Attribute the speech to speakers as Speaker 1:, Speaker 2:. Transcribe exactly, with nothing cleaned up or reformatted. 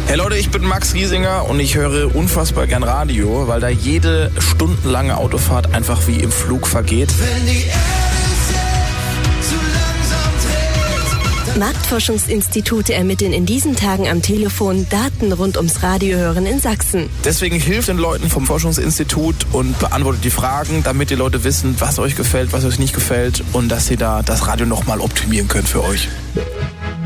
Speaker 1: Hey Leute, ich bin Max Giesinger und ich höre unfassbar gern Radio, weil da jede stundenlange Autofahrt einfach wie im Flug vergeht.
Speaker 2: Wenn die
Speaker 3: Marktforschungsinstitute ermitteln in diesen Tagen am Telefon Daten rund ums Radiohören in Sachsen.
Speaker 1: Deswegen hilft den Leuten vom Forschungsinstitut und beantwortet die Fragen, damit die Leute wissen, was euch gefällt, was euch nicht gefällt und dass sie da das Radio nochmal optimieren können für euch.